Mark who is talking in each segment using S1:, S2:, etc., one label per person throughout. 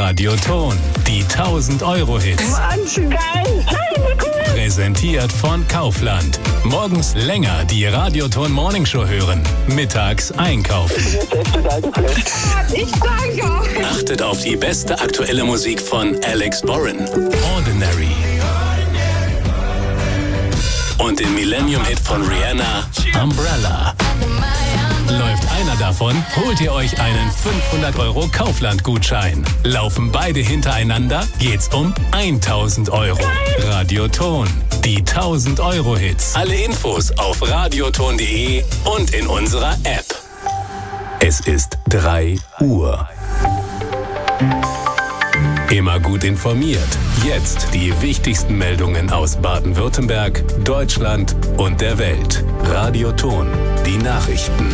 S1: Radioton, die 1000-Euro-Hits.
S2: Wahnsinn, geil! Hey, cool!
S1: Präsentiert von Kaufland. Morgens länger die Radioton Morning Show hören. Mittags einkaufen.
S2: Ich danke euch!
S1: Achtet auf die beste aktuelle Musik von Alex Warren. Ordinary. Und den Millennium-Hit von Rihanna, Umbrella. Läuft einer davon, holt ihr euch einen 500 € Kaufland-Gutschein. Laufen beide hintereinander, geht's um 1000 €. Radioton, die 1000-Euro-Hits. Alle Infos auf radioton.de und in unserer App. Es ist 3 Uhr. Immer gut informiert. Jetzt die wichtigsten Meldungen aus Baden-Württemberg, Deutschland und der Welt. Radioton, die Nachrichten.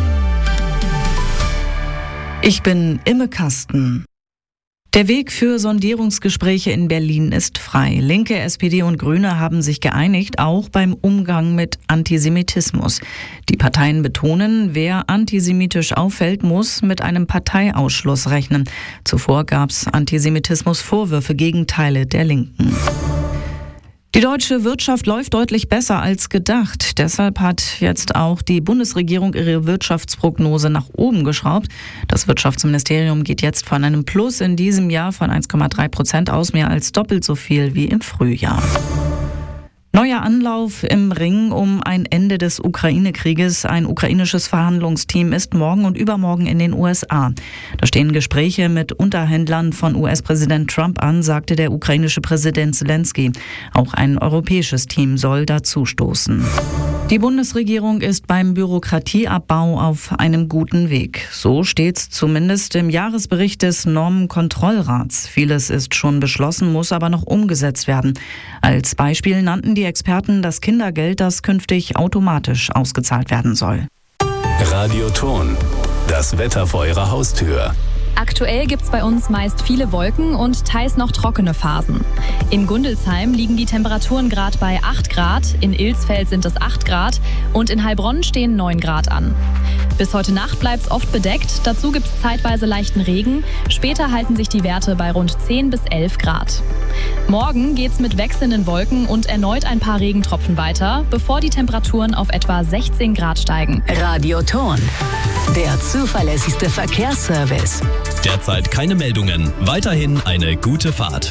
S3: Ich bin Imme Kasten. Der Weg für Sondierungsgespräche in Berlin ist frei. Linke, SPD und Grüne haben sich geeinigt, auch beim Umgang mit Antisemitismus. Die Parteien betonen, wer antisemitisch auffällt, muss mit einem Parteiausschluss rechnen. Zuvor gab es Antisemitismusvorwürfe gegen Teile der Linken. Die deutsche Wirtschaft läuft deutlich besser als gedacht. Deshalb hat jetzt auch die Bundesregierung ihre Wirtschaftsprognose nach oben geschraubt. Das Wirtschaftsministerium geht jetzt von einem Plus in diesem Jahr von 1,3% aus, mehr als doppelt so viel wie im Frühjahr. Neuer Anlauf im Ring um ein Ende des Ukraine-Krieges. Ein ukrainisches Verhandlungsteam ist morgen und übermorgen in den USA. Da stehen Gespräche mit Unterhändlern von US-Präsident Trump an, sagte der ukrainische Präsident Zelensky. Auch ein europäisches Team soll dazustoßen. Die Bundesregierung ist beim Bürokratieabbau auf einem guten Weg. So steht's zumindest im Jahresbericht des Normenkontrollrats. Vieles ist schon beschlossen, muss aber noch umgesetzt werden. Als Beispiel nannten die Experten das Kindergeld, das künftig automatisch ausgezahlt werden soll.
S1: Radioton, das Wetter vor eurer Haustür.
S4: Aktuell gibt's bei uns meist viele Wolken und teils noch trockene Phasen. In Gundelsheim liegen die Temperaturen gerade bei 8 Grad, in Ilsfeld sind es 8 Grad und in Heilbronn stehen 9 Grad an. Bis heute Nacht bleibt's oft bedeckt, dazu gibt's zeitweise leichten Regen. Später halten sich die Werte bei rund 10 bis 11 Grad. Morgen geht's mit wechselnden Wolken und erneut ein paar Regentropfen weiter, bevor die Temperaturen auf etwa 16 Grad steigen.
S5: Radioton, der zuverlässigste Verkehrsservice.
S6: Derzeit keine Meldungen. Weiterhin eine gute Fahrt.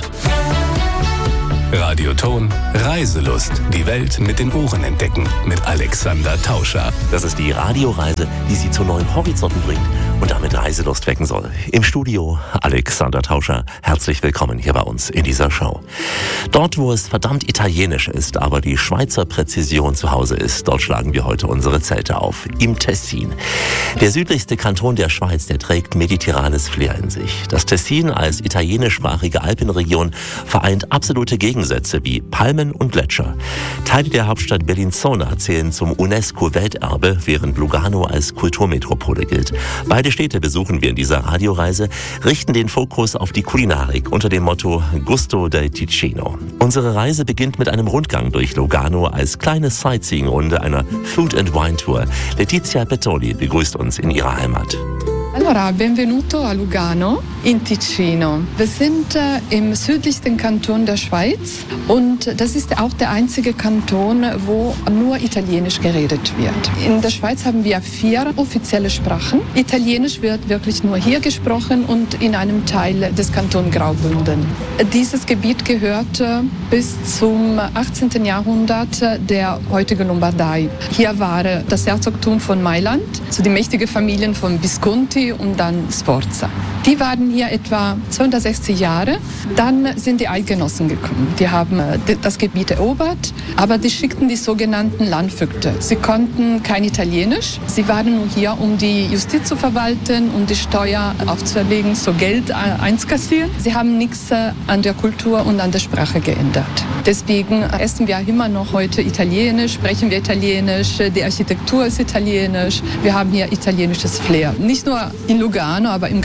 S1: Radioton, Reiselust. Die Welt mit den Ohren entdecken. Mit Alexander Tauscher.
S7: Das ist die Radioreise, die Sie zu neuen Horizonten bringt und damit Reiselust wecken soll. Im Studio Alexander Tauscher. Herzlich willkommen hier bei uns in dieser Show. Dort, wo es verdammt italienisch ist, aber die Schweizer Präzision zu Hause ist, dort schlagen wir heute unsere Zelte auf. Im Tessin. Der südlichste Kanton der Schweiz, der trägt mediterranes Flair in sich. Das Tessin als italienischsprachige Alpenregion vereint absolute Gegensätze wie Palmen und Gletscher. Teile der Hauptstadt Bellinzona zählen zum UNESCO-Welterbe, während Lugano als Kulturmetropole gilt. Beide Städte besuchen wir in dieser Radioreise, richten den Fokus auf die Kulinarik unter dem Motto Gusto del Ticino. Unsere Reise beginnt mit einem Rundgang durch Lugano als kleine Sightseeing-Runde einer Food-and-Wine-Tour. Letizia Pettoli begrüßt uns in ihrer Heimat.
S8: Allora, benvenuto a Lugano in Ticino. Wir sind im südlichsten Kanton der Schweiz und das ist auch der einzige Kanton, wo nur Italienisch geredet wird. In der Schweiz haben wir 4 offizielle Sprachen. Italienisch wird wirklich nur hier gesprochen und in einem Teil des Kantons Graubünden. Dieses Gebiet gehörte bis zum 18. Jahrhundert der heutigen Lombardei. Hier war das Herzogtum von Mailand, so die mächtige Familien von Visconti und dann Sforza. Die waren hier etwa 260 Jahre. Dann sind die Eidgenossen gekommen. Die haben das Gebiet erobert, aber die schickten die sogenannten Landvögte. Sie konnten kein Italienisch. Sie waren nur hier, um die Justiz zu verwalten, um die Steuer aufzuerlegen, so Geld einzukassieren. Sie haben nichts an der Kultur und an der Sprache geändert. Deswegen essen wir immer noch heute Italienisch, sprechen wir Italienisch, die Architektur ist italienisch. Wir haben hier italienisches Flair. Nicht nur in Lugano, aber im ganzen Tessin.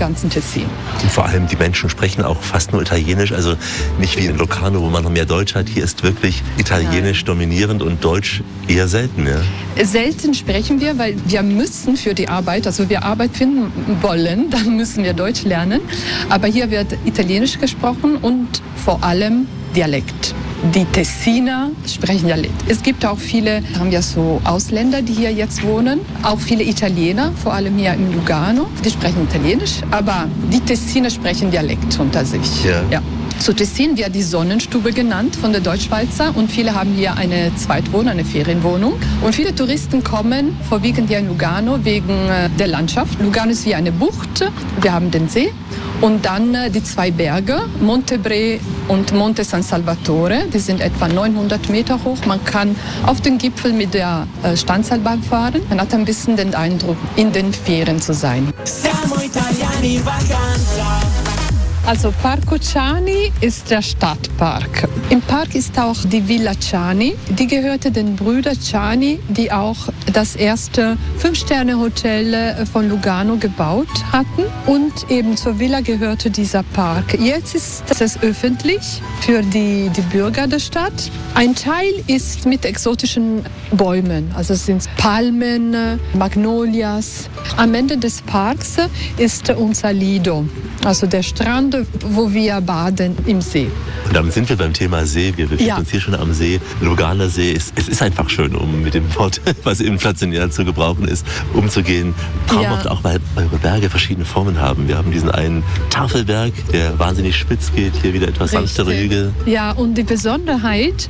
S8: Tessin.
S7: Und vor allem die Menschen sprechen auch fast nur Italienisch, also nicht wie in Locarno, wo man noch mehr Deutsch hat. Hier ist wirklich Italienisch dominierend und Deutsch eher selten. Ja?
S8: Selten sprechen wir, weil wir müssen für die Arbeit, also wir Arbeit finden wollen, dann müssen wir Deutsch lernen. Aber hier wird Italienisch gesprochen und vor allem Dialekt. Die Tessiner sprechen Dialekt. Es gibt auch viele, haben wir so Ausländer, die hier jetzt wohnen, auch viele Italiener, vor allem hier in Lugano, die sprechen Italienisch, aber die Tessiner sprechen Dialekt unter sich. Ja. Zu Tessin wird die Sonnenstube genannt von der Deutschschweizer und viele haben hier eine Zweitwohnung, eine Ferienwohnung. Und viele Touristen kommen vorwiegend hier in Lugano wegen der Landschaft. Lugano ist wie eine Bucht, wir haben den See und dann die zwei Berge, Monte Bre und Monte San Salvatore, die sind etwa 900 Meter hoch. Man kann auf den Gipfel mit der Standseilbahn fahren. Man hat ein bisschen den Eindruck, in den Ferien zu sein.
S9: Siamo italiani in vacanza.
S8: Also Parco Ciani ist der Stadtpark. Im Park ist auch die Villa Ciani. Die gehörte den Brüdern Ciani, die auch das erste 5-Sterne-Hotel von Lugano gebaut hatten. Und eben zur Villa gehörte dieser Park. Jetzt ist es öffentlich für die Bürger der Stadt. Ein Teil ist mit exotischen Bäumen, also es sind Palmen, Magnolias. Am Ende des Parks ist unser Lido, also der Strand, wo wir baden im See.
S7: Und damit sind wir beim Thema See. Wir befinden uns hier schon am See. Luganer See. Es ist einfach schön, um mit dem Wort, was inflationär zu gebrauchen ist, umzugehen. Traumhaft auch, weil eure Berge verschiedene Formen haben. Wir haben diesen einen Tafelberg, der wahnsinnig spitz geht, hier wieder etwas sanftere Hügel.
S8: Ja, und die Besonderheit,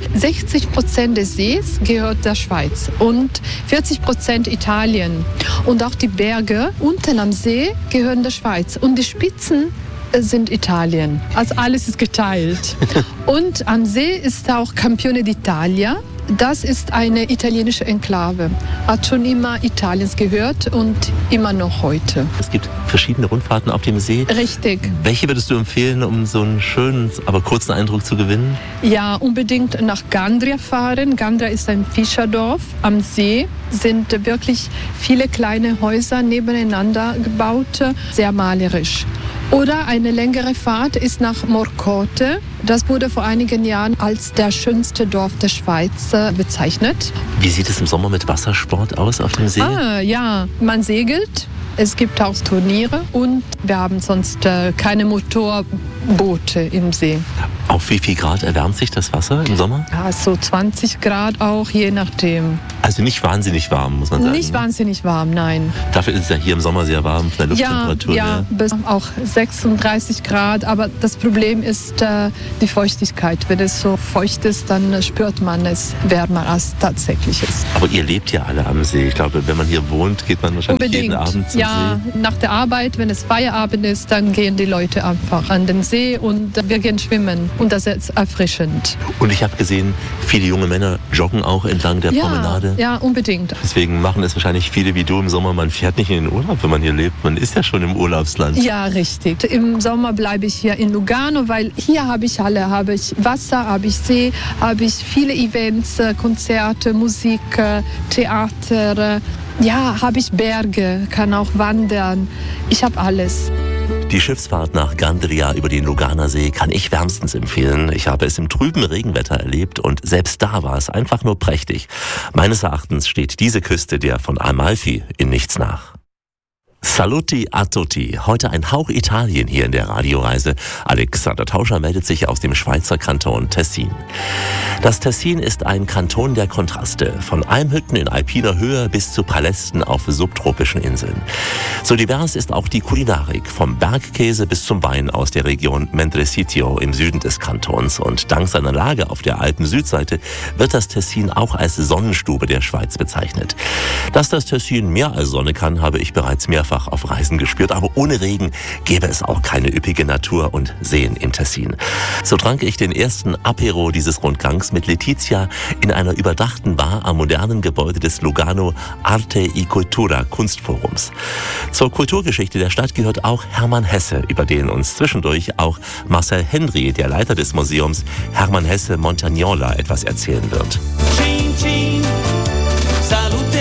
S8: 60% des Sees gehört der Schweiz und 40% Italien. Und auch die Berge unten am See gehören der Schweiz. Und die Spitzen sind Italien. Also alles ist geteilt. Und am See ist auch Campione d'Italia. Das ist eine italienische Enklave. Hat schon immer Italiens gehört und immer noch heute.
S7: Es gibt verschiedene Rundfahrten auf dem See.
S8: Richtig.
S7: Welche würdest du empfehlen, um so einen schönen, aber kurzen Eindruck zu gewinnen?
S8: Ja, unbedingt nach Gandria fahren. Gandria ist ein Fischerdorf am See. Sind wirklich viele kleine Häuser nebeneinander gebaut, sehr malerisch. Oder eine längere Fahrt ist nach Morcote. Das wurde vor einigen Jahren als der schönste Dorf der Schweiz bezeichnet.
S7: Wie sieht es im Sommer mit Wassersport aus auf dem See?
S8: Ja, man segelt. Es gibt auch Turniere und wir haben sonst keine Motorboote im See.
S7: Auf wie viel Grad erwärmt sich das Wasser im Sommer?
S8: Ja, so 20 Grad auch, je nachdem.
S7: Also nicht wahnsinnig warm, muss man sagen.
S8: Nicht wahnsinnig warm, nein.
S7: Dafür ist es ja hier im Sommer sehr warm, von der Lufttemperatur.
S8: Ja, bis auch 36 Grad. Aber das Problem ist die Feuchtigkeit. Wenn es so feucht ist, dann spürt man es wärmer, als tatsächlich ist.
S7: Aber ihr lebt ja alle am See. Ich glaube, wenn man hier wohnt, geht man wahrscheinlich jeden Abend zum See.
S8: Ja, nach der Arbeit, wenn es Feierabend ist, dann gehen die Leute einfach an den See und wir gehen schwimmen. Und das ist erfrischend.
S7: Und ich habe gesehen, viele junge Männer joggen auch entlang der Promenade.
S8: Ja, unbedingt.
S7: Deswegen machen es wahrscheinlich viele wie du im Sommer. Man fährt nicht in den Urlaub, wenn man hier lebt. Man ist ja schon im Urlaubsland.
S8: Ja, richtig. Im Sommer bleibe ich hier in Lugano, weil hier habe ich alle. Habe ich Wasser, habe ich See, habe ich viele Events, Konzerte, Musik, Theater. Ja, habe ich Berge, kann auch wandern. Ich habe alles.
S7: Die Schiffsfahrt nach Gandria über den Luganer See kann ich wärmstens empfehlen. Ich habe es im trüben Regenwetter erlebt und selbst da war es einfach nur prächtig. Meines Erachtens steht diese Küste der von Amalfi in nichts nach. Saluti a tutti. Heute ein Hauch Italien hier in der Radioreise. Alexander Tauscher meldet sich aus dem Schweizer Kanton Tessin. Das Tessin ist ein Kanton der Kontraste. Von Almhütten in alpiner Höhe bis zu Palästen auf subtropischen Inseln. So divers ist auch die Kulinarik. Vom Bergkäse bis zum Wein aus der Region Mendrisio im Süden des Kantons. Und dank seiner Lage auf der Alpen-Südseite wird das Tessin auch als Sonnenstube der Schweiz bezeichnet. Dass das Tessin mehr als Sonne kann, habe ich bereits mehrfach auf Reisen gespürt, aber ohne Regen gäbe es auch keine üppige Natur und Seen im Tessin. So trank ich den ersten Apero dieses Rundgangs mit Letizia in einer überdachten Bar am modernen Gebäude des Lugano Arte e Cultura Kunstforums. Zur Kulturgeschichte der Stadt gehört auch Hermann Hesse, über den uns zwischendurch auch Marcel Hendry, der Leiter des Museums Hermann Hesse Montagnola, etwas erzählen wird.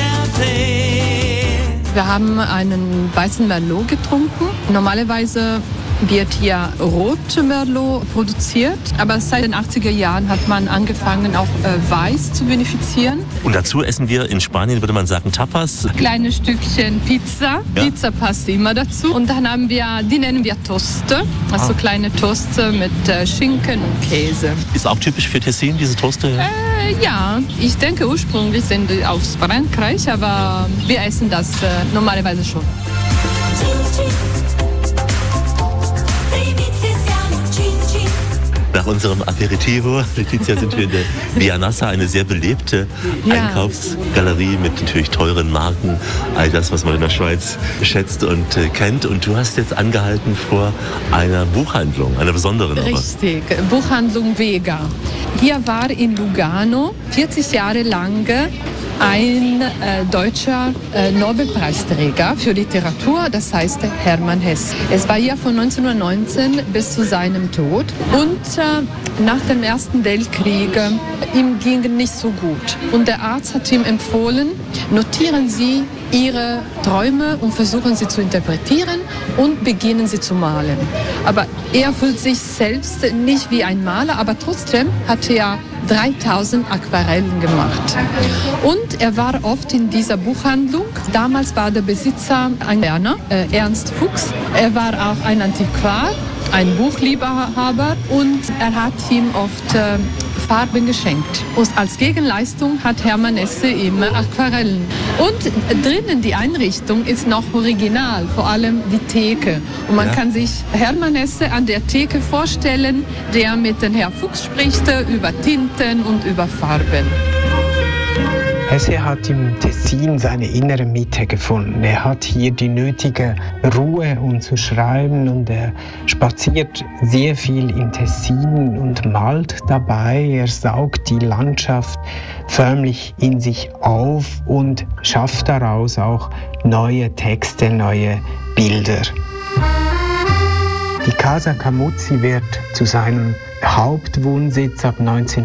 S8: Wir haben einen weißen Merlot getrunken. Normalerweise wird hier Rot-Merlot produziert, aber seit den 80er Jahren hat man angefangen, auch Weiß zu vinifizieren.
S7: Und dazu essen wir in Spanien, würde man sagen, Tapas.
S8: Kleine Stückchen Pizza. Ja. Pizza passt immer dazu. Und dann haben wir, die nennen wir Toste, also kleine Toste mit Schinken und Käse.
S7: Ist auch typisch für Tessin, diese Toste?
S8: Ja, ich denke ursprünglich sind die aus Frankreich, aber wir essen das normalerweise schon.
S7: Nach unserem Aperitivo, Letizia, sind wir in der Via Nassa, eine sehr belebte Einkaufsgalerie mit natürlich teuren Marken, all das, was man in der Schweiz schätzt und kennt. Und du hast jetzt angehalten vor einer Buchhandlung, einer besonderen.
S8: Richtig, Buchhandlung Vega. Hier war in Lugano 40 Jahre lang ein deutscher Nobelpreisträger für Literatur, das heißt Hermann Hesse. Es war hier von 1919 bis zu seinem Tod und nach dem Ersten Weltkrieg ihm ging nicht so gut. Und der Arzt hat ihm empfohlen, notieren Sie Ihre Träume und versuchen sie zu interpretieren und beginnen sie zu malen. Aber er fühlt sich selbst nicht wie ein Maler, aber trotzdem hat er 3000 Aquarellen gemacht. Und er war oft in dieser Buchhandlung. Damals war der Besitzer ein Berner, Ernst Fuchs. Er war auch ein Antiquar, ein Buchliebhaber und er hat ihm oft Farben geschenkt. Und als Gegenleistung hat Hermann Hesse immer Aquarellen. Und drinnen die Einrichtung ist noch original, vor allem die Theke. Und man kann sich Hermann Hesse an der Theke vorstellen, der mit dem Herrn Fuchs spricht über Tinten und über Farben.
S10: Hesse hat im Tessin seine innere Mitte gefunden. Er hat hier die nötige Ruhe, um zu schreiben, und er spaziert sehr viel in Tessin und malt dabei. Er saugt die Landschaft förmlich in sich auf und schafft daraus auch neue Texte, neue Bilder. Die Casa Camuzzi wird zu seinem Hauptwohnsitz ab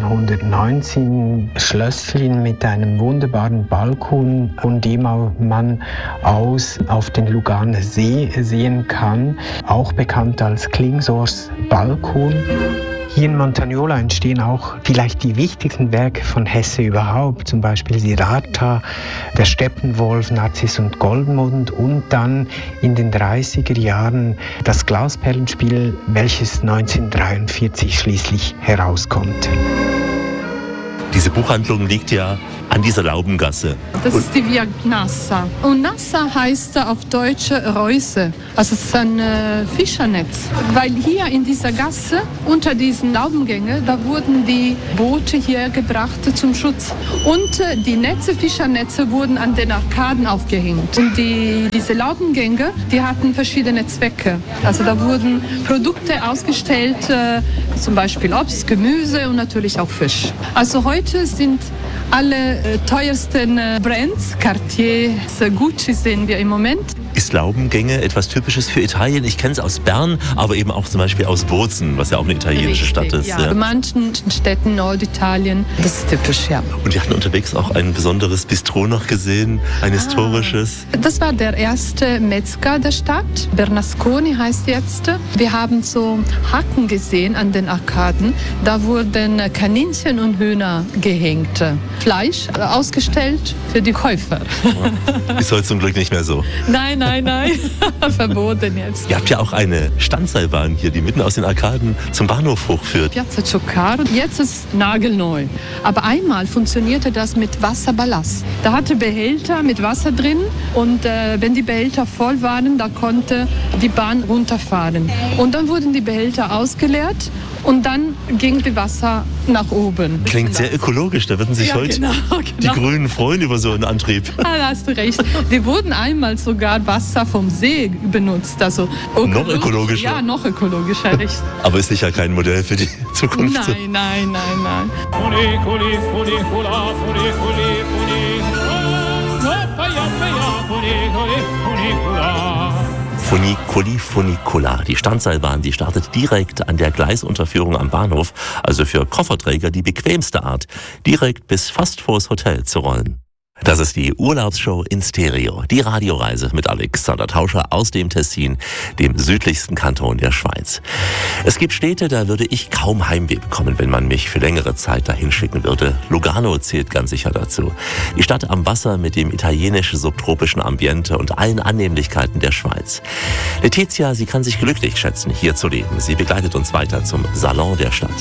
S10: 1919, Schlösschen mit einem wunderbaren Balkon, von dem man aus auf den Luganer See sehen kann, auch bekannt als Klingsors Balkon. Hier in Montagnola entstehen auch vielleicht die wichtigsten Werke von Hesse überhaupt, zum Beispiel Siddhartha, der Steppenwolf, Narziss und Goldmund und dann in den 30er Jahren das Glasperlenspiel, welches 1943 schließlich herauskommt.
S7: Diese Buchhandlung liegt ja an dieser Laubengasse.
S8: Das ist die Via Nassa. Und Nassa heißt auf Deutsch Reuse. Also es ist ein Fischernetz. Weil hier in dieser Gasse, unter diesen Laubengängen, da wurden die Boote hier gebracht zum Schutz. Und die Netze, Fischernetze, wurden an den Arkaden aufgehängt. Und diese Laubengänge, die hatten verschiedene Zwecke. Also da wurden Produkte ausgestellt, zum Beispiel Obst, Gemüse und natürlich auch Fisch. Also heute sind alle teuersten Brands, Cartier, Gucci sehen wir im Moment.
S7: Ist Laubengänge etwas Typisches für Italien? Ich kenne es aus Bern, aber eben auch zum Beispiel aus Bozen, was ja auch eine italienische Stadt ist.
S8: Ja. In manchen Städten Norditalien, das ist typisch, ja.
S7: Und wir hatten unterwegs auch ein besonderes Bistro noch gesehen, ein historisches.
S8: Das war der erste Metzger der Stadt, Bernasconi heißt jetzt. Wir haben so Haken gesehen an den Arkaden, da wurden Kaninchen und Hühner gehängt. Fleisch ausgestellt für die Käufer.
S7: Ist heute zum Glück nicht mehr so.
S8: Nein. Verboten jetzt.
S7: Ihr habt ja auch eine Standseilbahn hier, die mitten aus den Arkaden zum Bahnhof hochführt.
S8: Piazza Cioccar. Jetzt ist nagelneu. Aber einmal funktionierte das mit Wasserballast. Da hatte Behälter mit Wasser drin und wenn die Behälter voll waren, da konnte die Bahn runterfahren. Und dann wurden die Behälter ausgeleert und dann ging das Wasser nach oben.
S7: Klingt sehr ökologisch, da würden sich heute die Grünen freuen über so einen Antrieb.
S8: Ja, da hast du recht. Die wurden einmal sogar Wasser vom See benutzt. Also
S7: noch ökologischer?
S8: Ja, noch ökologischer, richtig.
S7: Aber ist sicher kein Modell für die Zukunft.
S8: Nein.
S7: Funicula. Die Standseilbahn, die startet direkt an der Gleisunterführung am Bahnhof, also für Kofferträger die bequemste Art, direkt bis fast vors Hotel zu rollen. Das ist die Urlaubsshow in Stereo, die Radioreise mit Alexander Tauscher aus dem Tessin, dem südlichsten Kanton der Schweiz. Es gibt Städte, da würde ich kaum Heimweh bekommen, wenn man mich für längere Zeit dahin schicken würde. Lugano zählt ganz sicher dazu. Die Stadt am Wasser mit dem italienisch-subtropischen Ambiente und allen Annehmlichkeiten der Schweiz. Letizia, sie kann sich glücklich schätzen, hier zu leben. Sie begleitet uns weiter zum Salon der Stadt.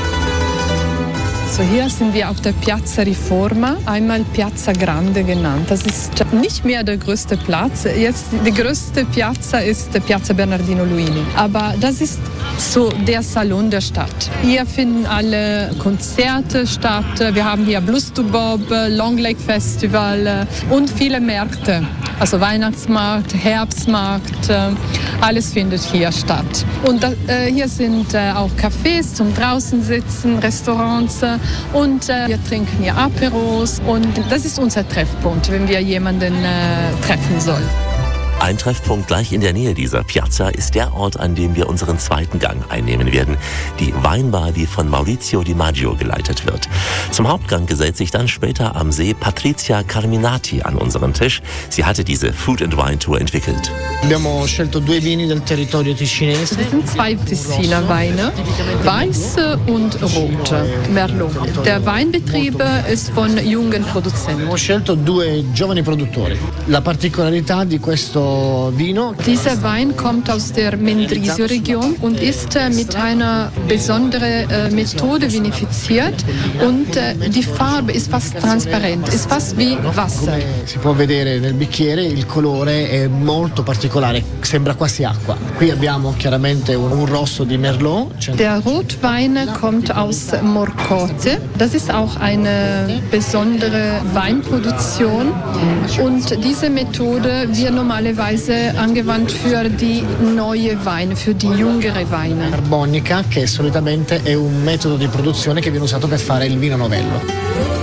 S8: So, hier sind wir auf der Piazza Riforma, einmal Piazza Grande genannt. Das ist nicht mehr der größte Platz. Jetzt die größte Piazza ist Piazza Bernardino Luini. Aber das ist so der Salon der Stadt. Hier finden alle Konzerte statt. Wir haben hier Blues to Bob, Long Lake Festival und viele Märkte. Also Weihnachtsmarkt, Herbstmarkt, alles findet hier statt. Und hier sind auch Cafés zum draußen sitzen, Restaurants. Und wir trinken hier Aperos und das ist unser Treffpunkt, wenn wir jemanden treffen sollen.
S7: Ein Treffpunkt gleich in der Nähe dieser Piazza ist der Ort, an dem wir unseren zweiten Gang einnehmen werden. Die Weinbar, die von Maurizio Di Maggio geleitet wird. Zum Hauptgang gesellt sich dann später am See Patrizia Carminati an unseren Tisch. Sie hatte diese Food and Wine Tour entwickelt.
S11: Abbiamo scelto 2 vini del territorio ticinese.
S8: Das sind 2 Tessiner Weine, weiß und rot, Merlot. Der Weinbetrieb ist von jungen Produzenten.
S11: Abbiamo scelto 2 giovani produttori. La particolarità di questo Vino.
S8: Dieser Wein kommt aus der Mendrisio-Region und ist mit einer besonderen Methode vinifiziert und die Farbe ist fast transparent, ist fast wie Wasser.
S11: Si può vedere nel bicchiere, il colore è molto particolare, sembra quasi acqua. Qui abbiamo chiaramente un rosso di Merlot.
S8: Der Rotwein kommt aus Morcote. Das ist auch eine besondere Weinproduktion und diese Methode wird normalerweise angewandt für die neue Weine, für die jüngere Weine.
S11: Carbonica, che solitamente è un metodo di produzione che viene usato per fare il vino novello.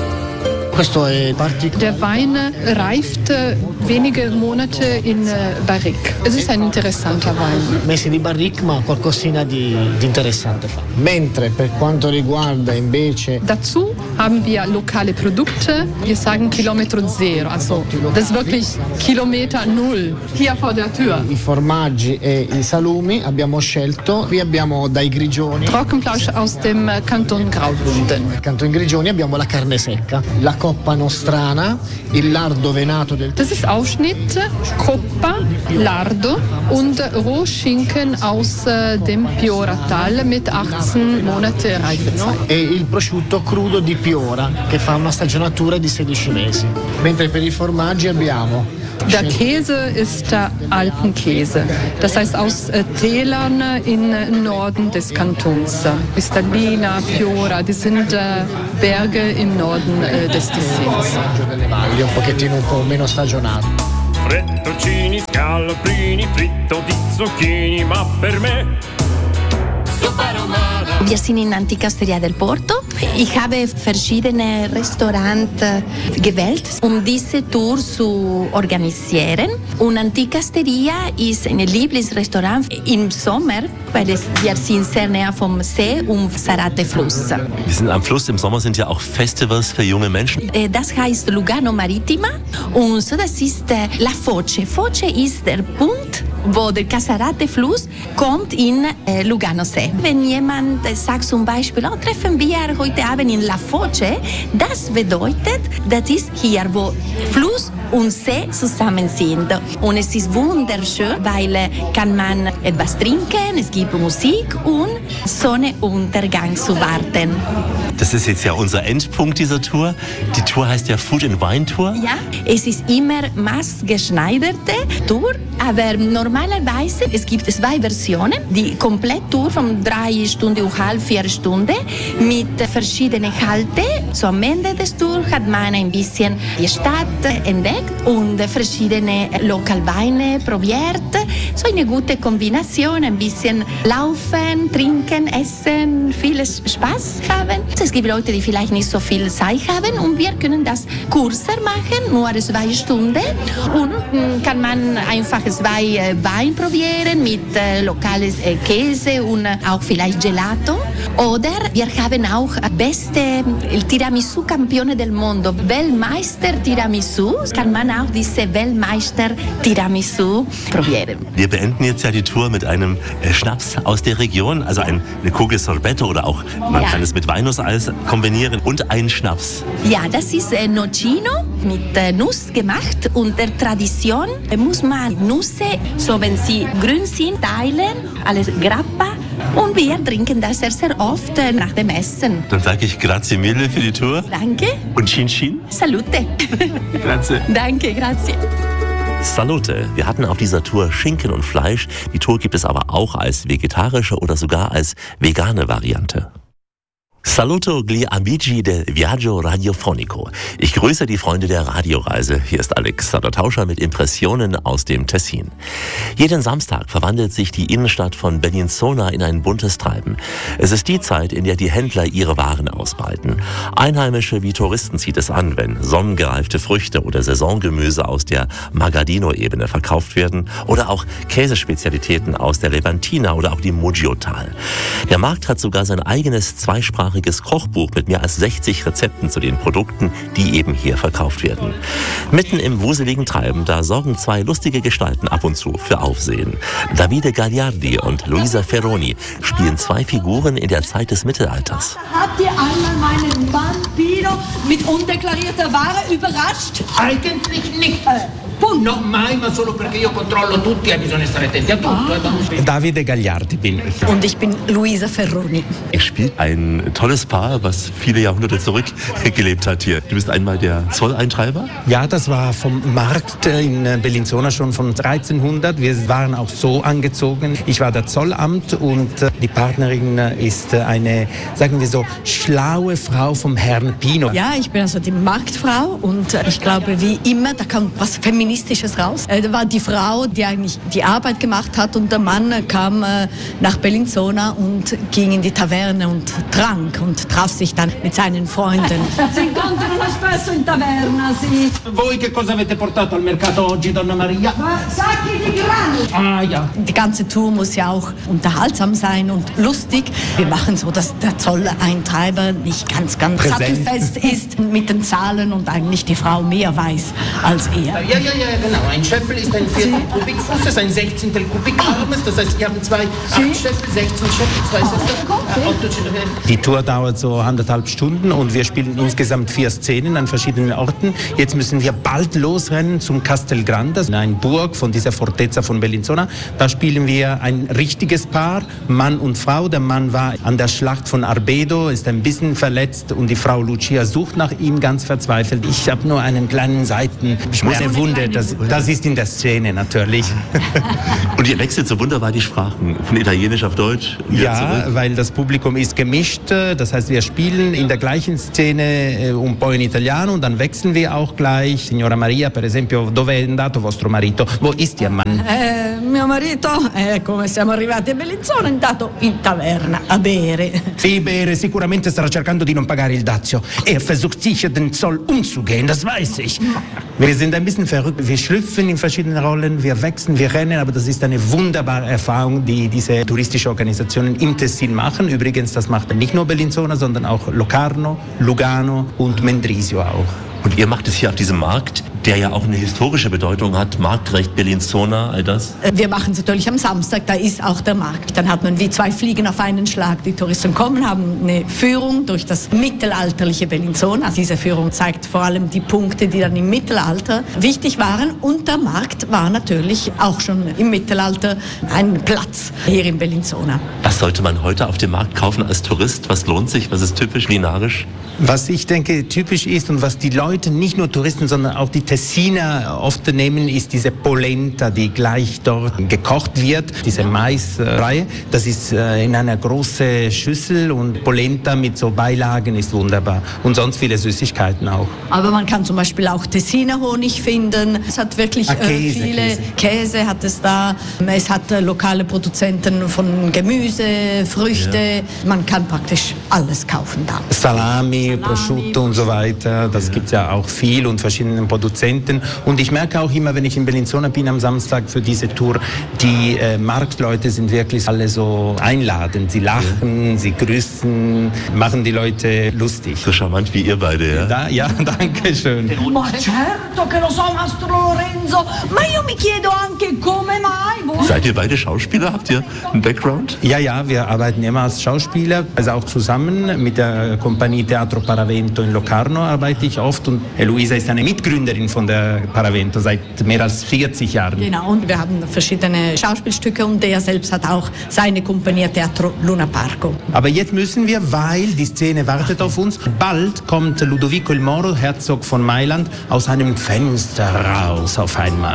S8: Der Wein reift wenige Monate in Barrique. Es ist ein interessanter Wein.
S11: Messi di barrique, ma qualcosina di interessante fa. Mentre per quanto riguarda invece...
S8: Dazu haben wir lokale Produkte. Wir sagen Kilometro Zero. Also das ist wirklich Kilometer Null. Hier vor der Tür.
S11: I formaggi e i salumi abbiamo scelto. Qui abbiamo dai Grigioni.
S8: Trockenfleisch aus dem Kanton Graubünden.
S11: Nel Kanton Grigioni abbiamo la carne secca. La Coppa Nostrana, il lardo venato del...
S8: Das ist Aufschnitt, Coppa, Lardo und Rohschinken aus dem Piora-Tal mit 18 Monate Reifezeit.
S11: E il prosciutto crudo di Piora, che fa una stagionatura di 16 mesi. Mentre per i formaggi abbiamo...
S8: Der Käse ist der Alpenkäse, das heißt aus Tälern im Norden des Kantons. Vistalina, Piora, die sind Berge im Norden des Tessins.
S11: Un pochettino un po' meno stagionato.
S12: Frettoncini, scaloprini, fritto di zucchini, ma per me
S13: Wir sind in Antikasteria del Porto. Ich habe verschiedene Restaurants gewählt, um diese Tour zu organisieren. Und Antikasteria ist ein Lieblingsrestaurant im Sommer, weil wir sind sehr näher vom See und Sarate-Fluss.
S7: Wir sind am Fluss, im Sommer sind ja auch Festivals für junge Menschen.
S13: Das heißt Lugano Marittima und so, das ist La Foce. Foce ist der Punkt, wo der Casarate-Fluss kommt in Lugano-See. Wenn jemand sagt zum Beispiel, treffen wir heute Abend in La Foce, das bedeutet, das ist hier, wo Fluss und See zusammen sind. Und es ist wunderschön, weil kann man etwas trinken, es gibt Musik und Sonnenuntergang zu warten.
S7: Das ist jetzt ja unser Endpunkt dieser Tour. Die Tour heißt ja Food and Wine Tour.
S13: Ja, es ist immer maßgeschneiderte Tour, aber normalerweise es gibt 2 Versionen. Die Kompletttour von 3 Stunden und halb, 4 Stunden mit verschiedenen Halten. So am Ende des Tours hat man ein bisschen die Stadt entdeckt und verschiedene Lokalweine probiert. So eine gute Kombination, ein bisschen laufen, trinken, essen, viel Spaß haben. Es gibt Leute, die vielleicht nicht so viel Zeit haben und wir können das kürzer machen, nur 2 Stunden. Und kann man einfach 2 Wein probieren mit lokales Käse und auch vielleicht Gelato. Oder wir haben auch beste Tiramisu Campione del Mondo, Weltmeister Tiramisu. Kann man auch diese Weltmeister Tiramisu probieren.
S7: Wir beenden jetzt ja die Tour mit einem Schnaps aus der Region, also eine Kugel Sorbetto oder auch, man kann es mit Walnusseis kombinieren und einen Schnaps.
S13: Ja, das ist Nocino mit Nuss gemacht und der Tradition muss man Nüsse, so wenn sie grün sind, teilen, alles Grappa. Und wir trinken das sehr, sehr oft nach dem Essen.
S7: Dann sage ich grazie mille für die Tour.
S13: Danke.
S7: Und Chin Chin.
S13: Salute.
S7: Grazie.
S13: Danke, grazie.
S7: Salute. Wir hatten auf dieser Tour Schinken und Fleisch. Die Tour gibt es aber auch als vegetarische oder sogar als vegane Variante. Saluto gli amici del viaggio radiofonico. Ich grüße die Freunde der Radioreise. Hier ist Alexander Tauscher mit Impressionen aus dem Tessin. Jeden Samstag verwandelt sich die Innenstadt von Bellinzona in ein buntes Treiben. Es ist die Zeit, in der die Händler ihre Waren ausbreiten. Einheimische wie Touristen zieht es an, wenn sonnengereifte Früchte oder Saisongemüse aus der Magadino-Ebene verkauft werden oder auch Käsespezialitäten aus der Levantina oder auch dem Muggiottal. Der Markt hat sogar sein eigenes zweisprachiges Kochbuch mit mehr als 60 Rezepten zu den Produkten, die eben hier verkauft werden. Mitten im wuseligen Treiben, da sorgen 2 lustige Gestalten ab und zu für Aufsehen. Davide Gagliardi und Luisa Ferroni spielen 2 Figuren in der Zeit des Mittelalters.
S14: Habt ihr einmal meinen Bambino mit undeklarierter Ware überrascht?
S15: Eigentlich nicht. Non mai, ma solo perché io controllo tutti e bisogna stare attenti a tutto.
S16: Davide Gagliardi bin ich.
S14: Und ich bin Luisa Ferroni.
S7: Ihr spielt ein tolles Paar, was viele Jahrhunderte zurückgelebt hat hier. Du bist einmal der Zolleintreiber?
S16: Ja, das war vom Markt in Bellinzona schon von 1300. Wir waren auch so angezogen. Ich war der Zollamt und die Partnerin ist eine, sagen wir so, schlaue Frau vom Herrn Pino.
S14: Ja, ich bin also die Marktfrau und ich glaube, wie immer, da kam was Feministisches raus. Da war die Frau, die eigentlich die Arbeit gemacht hat und der Mann kam nach Bellinzona und ging in die Taverne und trank und traf sich dann mit seinen Freunden. Si incontrano spesso in taverna, sì.
S15: Voi che cosa avete portato al mercato oggi, Donna Maria?
S14: Sacchi di grano.
S15: Ah, ja.
S14: Die ganze Tour muss ja auch unterhaltsam sein und lustig. Wir machen so, dass der Zolleintreiber nicht ganz sattelfest ist mit den Zahlen und eigentlich die Frau mehr weiß als er.
S15: Ja, genau. Ein Scheffel ist ein 4 Kubikfußes, ein 16 Kubikarmes. Das heißt, wir haben 2 8-Scheffel, 16 Scheffel, 2 Scheffel.
S16: Die Tour dauert so 1,5 Stunden und wir spielen insgesamt 4 Szenen an verschiedenen Orten. Jetzt müssen wir bald losrennen zum Castel Grande, eine Burg von dieser Fortezza von Bellinzona. Da spielen wir ein richtiges Paar, Mann und Frau. Der Mann war an der Schlacht von Arbedo, ist ein bisschen verletzt und die Frau Lucia sucht nach ihm ganz verzweifelt. Ich habe nur einen kleinen eine Wunde, das ist in der Szene natürlich.
S7: Und ihr wechselt so wunderbar die Sprachen, von Italienisch auf Deutsch?
S16: Ja, weil das Publikum ist gemischt, das heißt, wir spielen in der gleichen Szene un po' in Italiano und dann wechseln wir auch gleich. Signora Maria, per esempio, dove è andato vostro marito? Wo ist Ihr Mann?
S14: Mio marito, come siamo arrivati a Bellinzona, è andato in taverna a bere.
S16: Sì, bere, sicuramente starà cercando di non pagare il dazio. Versucht sicher den Zoll umzugehen, das weiß ich. Wir sind ein bisschen verrückt, wir schlüpfen in verschiedene Rollen, wir wechseln, wir rennen, aber das ist eine wunderbare Erfahrung, die diese touristische Organisationen im Tessin machen. Übrigens, das macht nicht nur Bellinzona, sondern auch Locarno, Lugano und Mendrisio auch.
S7: Und ihr macht es hier auf diesem Markt, der ja auch eine historische Bedeutung hat, Marktrecht, Bellinzona, all das?
S14: Wir machen es natürlich am Samstag, da ist auch der Markt. Dann hat man wie 2 Fliegen auf einen Schlag. Die Touristen kommen, haben eine Führung durch das mittelalterliche Bellinzona. Diese Führung zeigt vor allem die Punkte, die dann im Mittelalter wichtig waren. Und der Markt war natürlich auch schon im Mittelalter ein Platz hier in Bellinzona.
S7: Was sollte man heute auf dem Markt kaufen als Tourist? Was lohnt sich? Was ist typisch kulinarisch?
S16: Was ich denke typisch ist und was die Leute, nicht nur Touristen, sondern auch die Tessiner oft nehmen, ist diese Polenta, die gleich dort gekocht wird, diese Maisreihe. Das ist in einer großen Schüssel und Polenta mit so Beilagen ist wunderbar. Und sonst viele Süßigkeiten auch.
S14: Aber man kann zum Beispiel auch Tessiner Honig finden. Es hat wirklich viele Käse hat es da. Es hat lokale Produzenten von Gemüse, Früchte. Ja. Man kann praktisch alles kaufen da.
S16: Salami, Prosciutto und so weiter. Das gibt es ja auch viel und verschiedene Produzenten. Und ich merke auch immer, wenn ich in Bellinzona bin am Samstag für diese Tour, die Marktleute sind wirklich alle so einladend. Sie lachen, sie grüßen, machen die Leute lustig.
S7: So charmant wie ihr beide, ja?
S16: Ja, danke schön.
S17: Ma certo che lo so, Mastro Lorenzo, ma io mi chiedo anche come mai.
S7: Seid ihr beide Schauspieler? Habt ihr einen Background?
S16: Ja, wir arbeiten immer als Schauspieler, also auch zusammen mit der Kompanie Teatro Paravento in Locarno arbeite ich oft und Luisa ist eine Mitgründerin von der Paravento seit mehr als 40 Jahren.
S14: Genau, und wir haben verschiedene Schauspielstücke und der selbst hat auch seine Kompanie Teatro Luna Parco.
S16: Aber jetzt müssen wir, weil die Szene wartet auf uns, bald kommt Ludovico il Moro, Herzog von Mailand, aus einem Fenster raus auf einmal.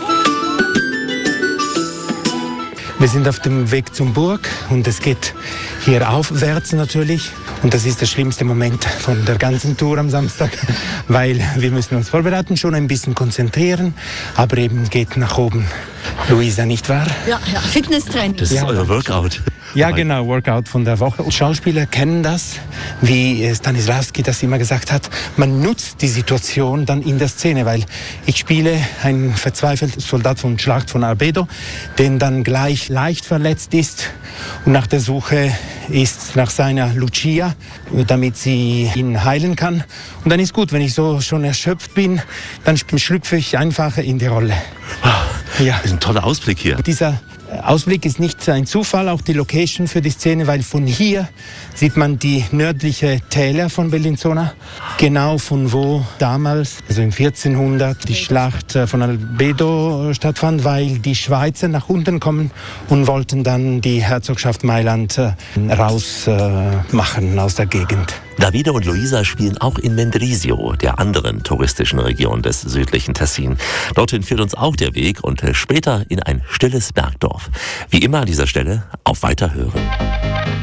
S16: Wir sind auf dem Weg zum Burg und es geht hier aufwärts natürlich. Und das ist der schlimmste Moment von der ganzen Tour am Samstag, weil wir müssen uns vorbereiten, schon ein bisschen konzentrieren, aber eben geht nach oben. Luisa, nicht wahr?
S14: Ja, Fitnesstraining.
S7: Das ist euer Workout.
S16: Ja, genau, Workout von der Woche. Schauspieler kennen das, wie Stanislavski das immer gesagt hat. Man nutzt die Situation dann in der Szene, weil ich spiele einen verzweifelten Soldat von Schlacht von Arbedo, den dann gleich leicht verletzt ist und nach der Suche ist nach seiner Lucia, damit sie ihn heilen kann. Und dann ist gut, wenn ich so schon erschöpft bin, dann schlüpfe ich einfach in die Rolle.
S7: Ja. Das ist ein toller Ausblick hier.
S16: Dieser Ausblick ist nicht ein Zufall, auch die Location für die Szene, weil von hier sieht man die nördliche Täler von Bellinzona, genau von wo damals, also im 1400, die Schlacht von Arbedo stattfand, weil die Schweizer nach unten kommen und wollten dann die Herzogschaft Mailand rausmachen aus der Gegend.
S7: Davide und Luisa spielen auch in Mendrisio, der anderen touristischen Region des südlichen Tessin. Dorthin führt uns auch der Weg und später in ein stilles Bergdorf. Wie immer an dieser Stelle auf Weiterhören.